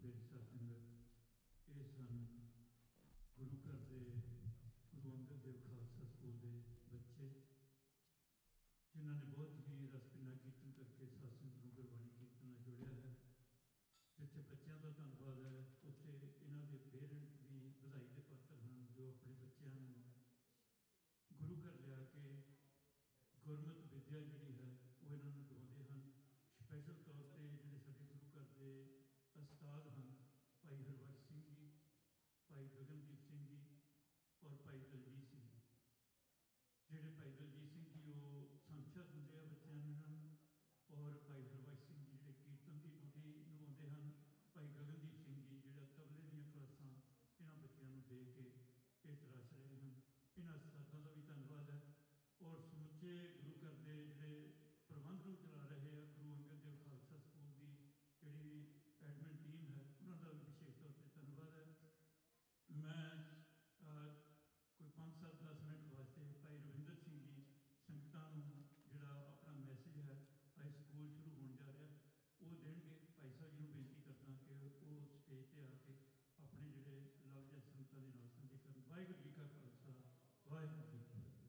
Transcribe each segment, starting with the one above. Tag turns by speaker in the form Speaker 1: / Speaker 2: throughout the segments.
Speaker 1: सुखदेव सत्संग ये सन गुरु घर के गुरु अंगद देव खालसा स्कूल के बच्चे जिन्होंने बहुत ही रसपिना कीर्तन करके सत्संग ਨੂੰ गुरबाणी कीर्तन ਨਾਲ जोड़िया है। जिथे बच्चों का धन्यवाद है उत्थे इन्हों के पेरेंट भी बधाई के पात्र हैं जो अपने बच्चों गुरु घर लिया के गुरमत विद्या जी है वो इन्होंने दवाते हैं। स्पैशल तौर पर जोड़े साढ़े गुरु घर के उस्ताद हैं भाई हरबंस सिंह जी, भाई गगनदीप सिंह जी और भाई दलजीत सिंह जी। जोड़े भाई दलजीत सिंह जी वो संख्या दिंदे आ बच्चों इन्होंने, और भाई हरबंस सिंह जी जोड़े कीर्तन की ड्यूटी निभाते हैं। भाई गगनदीप सिंह जी जोड़ा तबले दी क्लासा इन्होंने बच्चों दे के ये तराश रहे हैं। इन्होंने उस्तादों का भी धन्यवाद है और समुचे गुरु घर के जोड़े प्रबंध को चला रहे हैं गुरु अंगद देव खालसा स्कूल की जी एडमिन टीम है उन्होंने भी विशेष तौर पर धन्यवाद है। मैं कोई 5-7-10 मिनट वास्ते भाई रविंदर सिंह जी संगतां जोड़ा अपना मैसेज है आज स्कूल शुरू होने जा रहा वो देंगे। भाई साहब जी को बेनती करता कि वो स्टेज पर आके अपने जोड़े लफ्ज संगतां के नाल साझे करन। वाहिगुरू जी का खालसा वाहिगुरू जी की फतेह।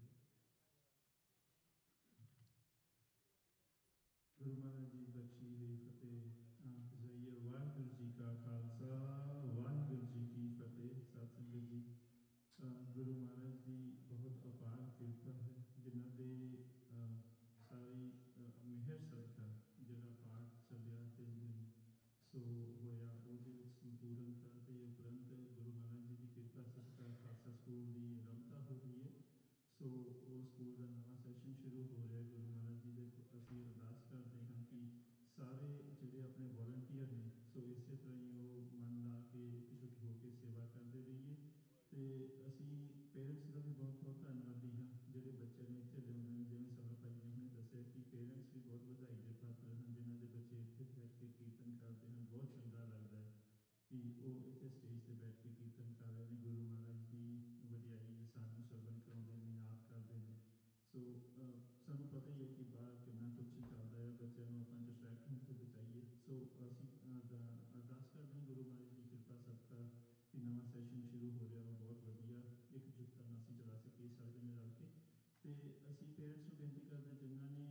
Speaker 2: गुरु महाराज जी बख्शी हुई फतेह जाइए। वाहिगुरू जी का खालसा वाहिगुरू जी की फतेह। सत संगत जी गुरु महाराज की बहुत अपार कृपा है जिन्हों के सारी मेहर सदका जोड़ा पाठ चलिया 3 दिन सो होया वो संपूर्णता के उपरंत गुरु महाराज जी की कृपा सदका खालसा स्कूल की रमता हो रही है। सो वो स्कूल का नवा सैशन शुरू हो रहा है। गुरु महाराज जी के असीं अरदास करते हैं कि सारे जोड़े अपने वॉलंटियर ने सो इस तरह ही वो मन ला के एकजुट होकर सेवा करते रहिए। तो असी पेरेंट्स का भी बहुत बहुत धन्यवादी हाँ जोड़े बच्चों को इतने लिया जिमें सभा भाई ने हमने दसिया कि पेरेंट्स भी बहुत बधाई के पात्र हैं जिन्हों के बच्चे इतने बैठ के कीर्तन करते हैं। बहुत चंगा लगता है कि वो इतने स्टेज पर बैठ के कीर्तन कर रहे हैं गुरु महाराज की वडियाई सानू सरवण कराते हैं याद करते हैं। सो सानू पता ही है कि बाहर कितना कुछ चलता है बच्चों को अपन डिस्ट्रैक्ट होने तो बचाइए। सो असी अरदास करते हैं गुरु महाराज की कृपा सदका कि नवा सैशन शुरू हो रहा वो बहुत वधिया एकजुटता नाल असीं चला सकीए सारे जने रल के। तो असी पेरेंट्स को बेनती करते जिन्होंने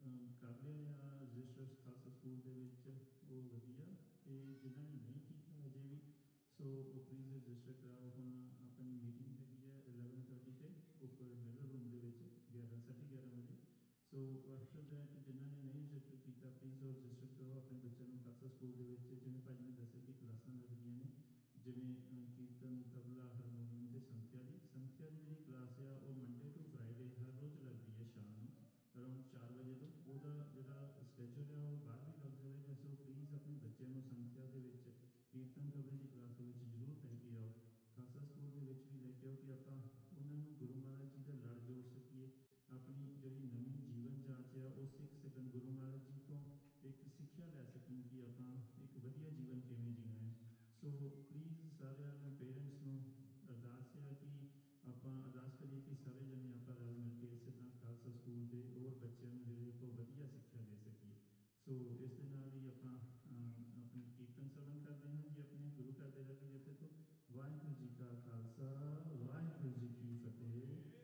Speaker 2: कर लिया रजिस्टर खालसा स्कूल के वो वधिया तो जिन्होंने नहीं किया अजे भी सो वो प्लीज़ रजिस्टर कराओ। हम अपनी मीटिंग हैगी है 11:30 से उपर मिडल रूम के 11-11:30 बजे। सो आफ्टर दैट जिन्होंने नहीं रजिस्टर किया प्लीज़ वो रजिस्टर कराओ अपने बच्चों को खालसा स्कूल के जिमें भाजी ने दसिया कि क्लासा लगदियां ने जिमें कीर्तन तबला हारमोनीयम से संथਿਆ की जी क्लास आ वो मंडे टू फ्राइडे हर रोज़ लगती है शाम को अराउंड 4 बजे तो वह जोड़ा स्कैजल है वो बाहर भी लग जाएगा। सो प्लीज़ अपने बच्चों को संथਿਆ के कीर्तन तबले की क्लास के जरूर लैके आओ। खालसा स्कूल के भी लैके आओ कि आप उन्होंने गुरु महाराज जी का लड़ जोड़ सकीए अपनी जी नवी जीवन जांच है वो सीख सकन गुरु महाराज जी तो एक सिक्ख्या लै सकन कि आप एक वधिया जीवन किवें जीना है। सो प्लीज़ सारे पेरेंट्स को अरदास है कि आप अरदास करिए कि सारे जने आप रल मिल के इस तरह खालसा स्कूल के और बच्चों को जो वधिया सिक्ख्या दे सकीए। सो इस दे नाल ही आप अपने कीर्तन श्रवण करते हैं जी अपने गुरु घर के रागी जथे तो। वाहिगुरू जी का खालसा वाहिगुरू जी की फतेह।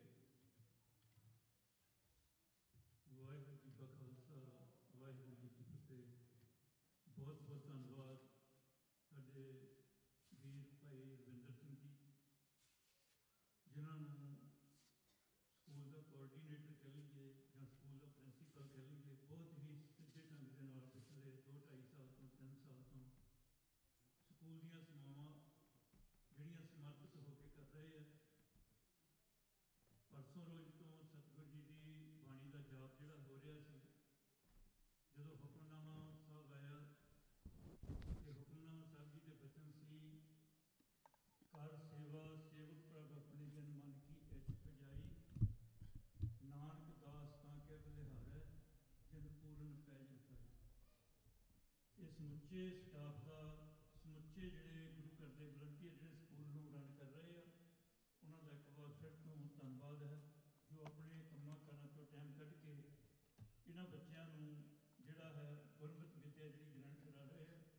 Speaker 1: वाहिगुरू जी का खालसा वाहिगुरू जी की फतेह। बहुत बहुत धन्यवाद साडे वीर भाई रविंदर सिंह जी जिन्होंने स्कूल का कोआर्डीनेटर कह लीजिए या स्कूल का प्रिंसीपल कह लीजिए बहुत ही सिद्धे ढंग के नाल पिछले 2-2.5 साल तो 3 साल तो स्कूल दीयां सेवावां जिहड़ियां समर्पित होकर कर रहे हैं। परसों रोज़ तो सतगुरु जी की बाणी का जाप जोड़ा हो रहा सी जो हुक्मनामा साहब आया तो हुक्मनामा साहब जी के बचन सी कर सेवा सेवक प्रभ अपने जन मन की इच पजाई नानक दास तां के बलिहारै जन पूरन पैज पाई। ये समुचे स्टाफ का समुचे जोड़े गुरु घर के वलंटियर जो स्कूल में रन कर रहे हैं उन्होंने एक बार फिर तो धन्यवाद है जो अपने कामों कारां तो टाइम कढ़ के इन्होंने बच्चों जोड़ा है गुरमत विद्या जी ग्रहण करा रहे हैं।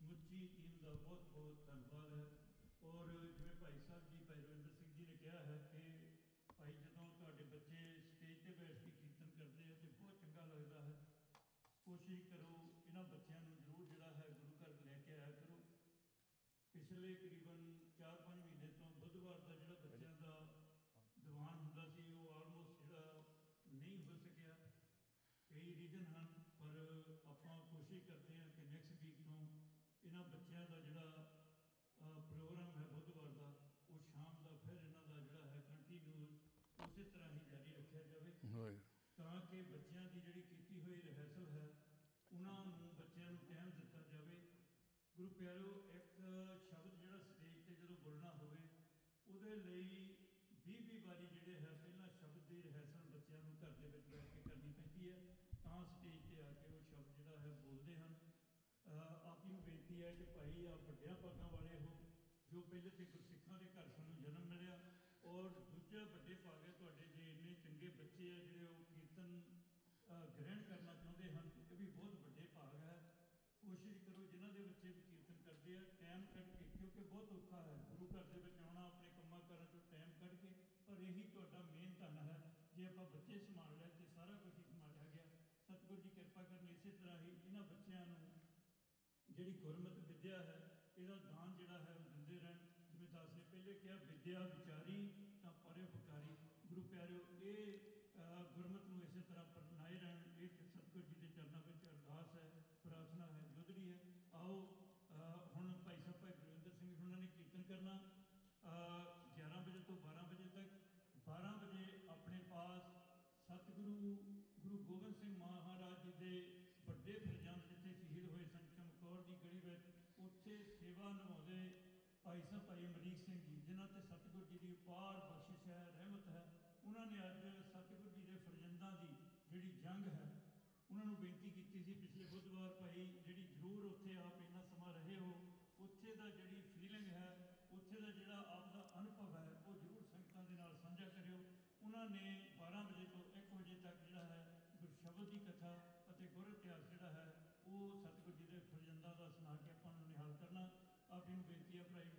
Speaker 1: ਸਮੁੱਚੀ ਟੀਮ ਦਾ ਬਹੁਤ ਬਹੁਤ ਧੰਨਵਾਦ ਹੈ। ਔਰ ਜਿਵੇਂ ਭਾਈ ਸਾਹਿਬ ਜੀ, ਭਾਈ ਰਵਿੰਦਰ ਸਿੰਘ ਜੀ ਨੇ ਕਿਹਾ ਹੈ ਕਿ ਭਾਈ ਜਦੋਂ ਤੁਹਾਡੇ ਬੱਚੇ ਸਟੇਜ 'ਤੇ ਬੈਠ ਕੇ ਕੀਰਤਨ ਕਰਦੇ ਆ ਤਾਂ ਬਹੁਤ ਚੰਗਾ ਲੱਗਦਾ ਹੈ। ਕੋਸ਼ਿਸ਼ ਕਰੋ ਇਹਨਾਂ ਬੱਚਿਆਂ ਨੂੰ ਜ਼ਰੂਰ ਜਿਹੜਾ ਹੈ ਗੁਰੂ ਘਰ ਲੈ ਕੇ ਆਇਆ ਕਰੋ। ਪਿਛਲੇ ਤਕਰੀਬਨ 4-5 ਮਹੀਨੇ ਤੋਂ ਬੁੱਧਵਾਰ ਦਾ ਜਿਹੜਾ ਬੱਚਿਆਂ ਦਾ ਦੀਵਾਨ ਹੁੰਦਾ ਸੀ ਉਹ ਆਲਮੋਸਟ ਜਿਹੜਾ ਨਹੀਂ ਹੋ ਸਕਿਆ। ਕਈ ਰੀਜ਼ਨ ਹਨ, ਪਰ ਆਪਾਂ ਕੋਸ਼ਿਸ਼ ਕਰਦੇ ਹਾਂ ਕਿ ਨੈਕਸਟ ਵੀਕ ਤੋਂ ਇਹਨਾਂ ਬੱਚਿਆਂ ਦਾ ਜਿਹੜਾ ਪ੍ਰੋਗਰਾਮ ਹੈ ਬੁੱਧਵਾਰ ਦਾ, ਉਹ ਸ਼ਾਮ ਦਾ ਫਿਰ ਇਹਨਾਂ ਦਾ ਜਿਹੜਾ ਹੈ ਕੰਟੀਨਿਊ ਉਸੇ ਤਰ੍ਹਾਂ ਹੀ ਜਾਰੀ ਰੱਖਿਆ ਜਾਵੇ, ਤਾਂ ਕਿ ਬੱਚਿਆਂ ਦੀ ਜਿਹੜੀ ਕੀਤੀ ਹੋਈ ਰਿਹਰਸਲ ਹੈ ਉਹਨਾਂ ਨੂੰ ਬੱਚਿਆਂ ਨੂੰ ਟਾਈਮ ਦਿੱਤਾ ਜਾਵੇ। ਗੁਰੂ ਪਿਆਰਿਓ, ਇੱਕ ਸ਼ਬਦ ਜਿਹੜਾ ਸਟੇਜ 'ਤੇ ਜਦੋਂ ਬੋਲਣਾ ਹੋਵੇ ਉਹਦੇ ਲਈ 20 ਵਾਰੀ ਜਿਹੜੇ ਹੈ ਪਹਿਲਾਂ ਸ਼ਬਦ ਦੀ ਰਿਹਰਸਲ ਬੱਚਿਆਂ ਨੂੰ ਘਰ ਦੇ ਵਿੱਚ ਬੈਠ ਕੇ ਕਰਨੀ ਪੈਂਦੀ ਹੈ, ਤਾਂ ਸਟੇਜ 'ਤੇ ਆ ਕੇ ਉਹ ਸ਼ਬਦ ਜਿਹੜਾ ਹੈ ਬੋਲਦੇ ਹਨ। ਆਪ ਜੀ ਨੂੰ ਬੇਨਤੀ ਹੈ ਕਿ ਭਾਈ ਆਪ ਵੱਡਿਆਂ ਭਾਗਾਂ ਵਾਲੇ ਹੋ, ਜੋ ਪਹਿਲੇ ਤੇ ਗੁਰਸਿੱਖਾਂ ਦੇ ਘਰ ਸਾਨੂੰ ਜਨਮ ਮਿਲਿਆ, ਔਰ ਦੂਜਾ ਵੱਡੇ ਭਾਗ ਹੈ ਤੁਹਾਡੇ ਜੇ ਇੰਨੇ ਚੰਗੇ ਬੱਚੇ ਆ ਜਿਹੜੇ ਉਹ ਕੀਰਤਨ ਗ੍ਰਹਿਣ ਕਰਨਾ ਚਾਹੁੰਦੇ ਹਨ, ਇਹ ਵੀ ਬਹੁਤ ਵੱਡੇ ਭਾਗ ਹੈ। ਕੋਸ਼ਿਸ਼ ਕਰੋ ਜਿਨ੍ਹਾਂ ਦੇ ਬੱਚੇ ਵੀ ਕੀਰਤਨ ਕਰਦੇ ਆ ਟਾਈਮ ਕੱਢ ਕੇ, ਕਿਉਂਕਿ ਬਹੁਤ ਔਖਾ ਹੈ ਗੁਰੂ ਘਰ ਦੇ ਵਿੱਚ ਆਉਣਾ ਆਪਣੇ ਕੰਮਾਂ ਕਾਰਾਂ 'ਚੋਂ ਟਾਈਮ ਕੱਢ ਕੇ, ਪਰ ਇਹੀ ਤੁਹਾਡਾ ਮੇਨ ਧਨ ਹੈ। ਜੇ ਆਪਾਂ ਬੱਚੇ ਸੰਭਾਲ ਲਏ ਤੇ ਸਾਰਾ ਕੁਝ ਹੀ ਸੰਭਾਲਿਆ ਗਿਆ। ਸਤਿਗੁਰੂ ਜੀ ਕਿਰਪਾ ਕਰਨ, ਇਸੇ ਤਰ੍ਹਾਂ ਹੀ ਇਹਨਾਂ ਬੱਚਿਆਂ ਨੂੰ ਜਿਹੜੀ ਗੁਰਮਤਿ ਵਿੱਦਿਆ ਹੈ ਇਹਦਾ ਦਾਨ ਜਿਹੜਾ ਹੈ ਉਹ ਦਿੰਦੇ ਰਹਿਣ। ਜਿਵੇਂ ਦਾਸ ਨੇ ਪਹਿਲੇ ਕਿਹਾ, ਵਿੱਦਿਆ ਵਿਚਾਰੀ ਤਾਂ ਪਰਉਪਕਾਰੀ। ਗੁਰੂ ਪਿਆਰਿਓ, ਇਹ ਗੁਰਮਤਿ ਨੂੰ ਇਸੇ ਤਰ੍ਹਾਂ ਬਣਾਏ ਰਹਿਣ, ਇਹ ਸਤਿਗੁਰੂ ਜੀ ਦੇ ਚਰਨਾਂ ਵਿੱਚ ਅਰਦਾਸ ਹੈ, ਪ੍ਰਾਰਥਨਾ ਹੈ, ਜੋਦੜੀ ਹੈ। ਆਓ ਹੁਣ ਭਾਈ ਸਾਹਿਬ ਭਾਈ ਗੁਰਵਿੰਦਰ ਸਿੰਘ ਉਹਨਾਂ ਨੇ ਕੀਰਤਨ ਕਰਨਾ 11 ਵਜੇ ਤੋਂ 12 ਵਜੇ ਤੱਕ। 12 ਵਜੇ ਆਪਣੇ ਪਾਸ ਸਤਿਗੁਰੂ ਗੁਰੂ ਗੋਬਿੰਦ ਸਿੰਘ ਮਹਾਰਾਜ ਜੀ ਦੇ ਵੱਡੇ ਫਰਜ਼ੰਦ ਜਿੱਥੇ ਸ਼ਹੀਦ ਹੋਏ ਸਨ ਚਮਕੌਰ ਦੀ ਗੜੀ ਵਿੱਚ, ਉੱਥੇ ਸੇਵਾ ਨਿਭਾਉਂਦੇ ਭਾਈ ਸਾਹਿਬ ਭਾਈ ਅਮਰੀਕ ਸਿੰਘ ਜੀ, ਜਿਨ੍ਹਾਂ ਤੇ ਸਤਿਗੁਰੂ ਜੀ ਦੀ ਅਪਾਰ ਬਖਸ਼ਿਸ਼ ਹੈ, ਰਹਿਮਤ ਹੈ। ਉਹਨਾਂ ਨੇ ਅੱਜ ਸਤਿਗੁਰੂ ਜੀ ਦੇ ਫਰਜ਼ੰਦਾਂ ਦੀ ਜਿਹੜੀ ਜੰਗ ਹੈ ਉਹਨਾਂ ਨੂੰ ਬੇਨਤੀ ਕੀਤੀ ਸੀ ਪਿਛਲੇ ਬੁੱਧਵਾਰ, ਭਾਈ ਜਿਹੜੀ ਜ਼ਰੂਰ ਉੱਥੇ ਆਪ ਇੰਨਾ ਸਮਾਂ ਰਹੇ ਹੋ, ਉੱਥੇ ਦਾ ਜਿਹੜੀ ਫੀਲਿੰਗ ਹੈ, ਉੱਥੇ ਦਾ ਜਿਹੜਾ ਆਪ ਦਾ ਅਨੁਭਵ ਹੈ, ਉਹ ਜ਼ਰੂਰ ਸੰਗਤਾਂ ਦੇ ਨਾਲ ਸਾਂਝਾ ਕਰਿਓ। ਉਹਨਾਂ ਨੇ 12 ਵਜੇ ਤੋਂ 1 ਵਜੇ ਤੱਕ ਜਿਹੜਾ ਹੈ ਗੁਰਸ਼ਬਦ ਦੀ ਕਥਾ ਅਤੇ ਗੁਰ ਇਤਿਹਾਸ ਜਿਹੜਾ ਹੈ ਉਹ ਸਤਿਗੁਰੂ ਜੀ ਦੇ ਫਰਜ਼ੰਦਾਂ ਦਾ ਸੁਣਾ ਕੇ ਆਪਾਂ ਨੂੰ ਨਿਹਾਲ ਕਰਨਾ। ਆਪ ਜੀ ਨੂੰ ਬੇਨਤੀ ਹੈ ਭਾਈ